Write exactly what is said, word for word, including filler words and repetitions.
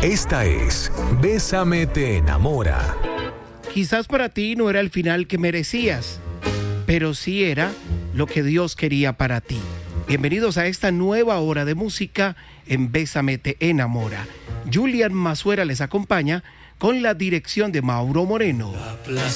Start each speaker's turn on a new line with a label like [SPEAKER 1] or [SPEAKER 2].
[SPEAKER 1] Esta es Bésame te enamora.
[SPEAKER 2] Quizás para ti no era el final que merecías, pero sí era lo que Dios quería para ti. Bienvenidos a esta nueva hora de música en Bésame te enamora. Julian Masuera les acompaña con la dirección de Mauro Moreno.